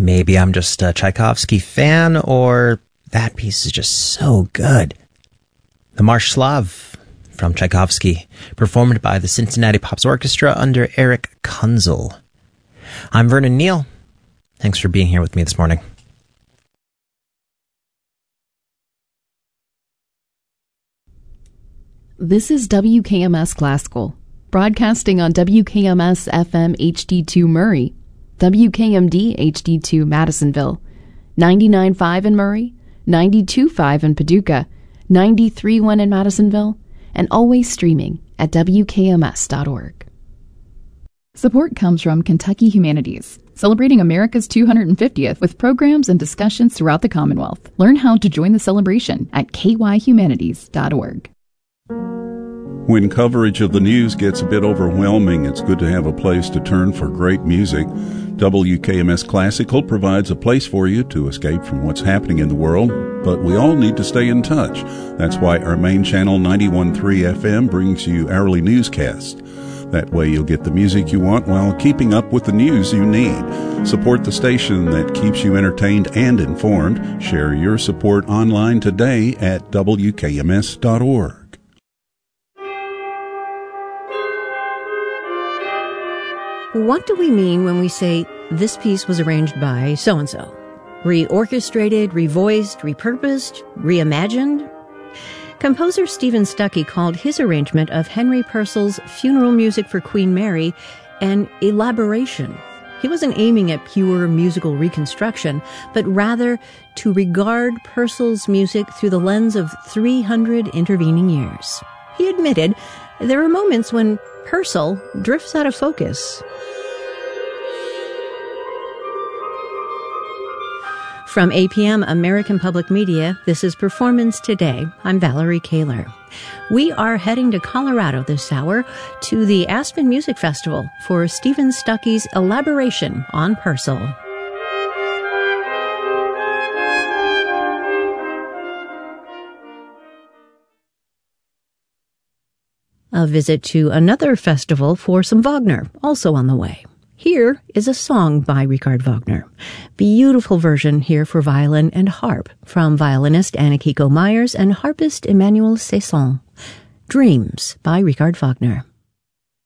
Maybe I'm just a Tchaikovsky fan, or that piece is just so good. The Marsh Slav from Tchaikovsky, performed by the Cincinnati Pops Orchestra under Eric Kunzel. I'm Vernon Neal. Thanks for being here with me this morning. This is WKMS Classical, broadcasting on WKMS FM HD2 Murray, WKMD HD2 Madisonville, 99.5 in Murray, 92.5 in Paducah, 93.1 in Madisonville, and always streaming at WKMS.org. Support comes from Kentucky Humanities, celebrating America's 250th with programs and discussions throughout the Commonwealth. Learn how to join the celebration at kyhumanities.org. When coverage of the news gets a bit overwhelming, it's good to have a place to turn for great music. WKMS Classical provides a place for you to escape from what's happening in the world, but we all need to stay in touch. That's why our main channel, 91.3 FM, brings you hourly newscasts. That way you'll get the music you want while keeping up with the news you need. Support the station that keeps you entertained and informed. Share your support online today at WKMS.org. What do we mean when we say this piece was arranged by so-and-so? Reorchestrated, revoiced, repurposed, reimagined? Composer Stephen Stuckey called his arrangement of Henry Purcell's funeral music for Queen Mary an elaboration. He wasn't aiming at pure musical reconstruction, but rather to regard Purcell's music through the lens of 300 intervening years. He admitted there are moments when Purcell drifts out of focus. From APM American Public Media, this is Performance Today. I'm Valerie Kaler. We are heading to Colorado this hour to the Aspen Music Festival for Stephen Stuckey's elaboration on Purcell. A visit to another festival for some Wagner, also on the way. Here is a song by Richard Wagner. Beautiful version here for violin and harp from violinist Anna-Kiko Myers and harpist Emmanuel Cesson. Dreams by Richard Wagner.